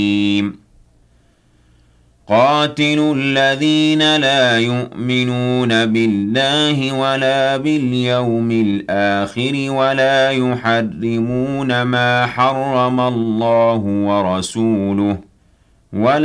قاتلوا الذين لا يؤمنون بالله ولا باليوم الآخر ولا يحرمون ما حرم الله ورسوله ولا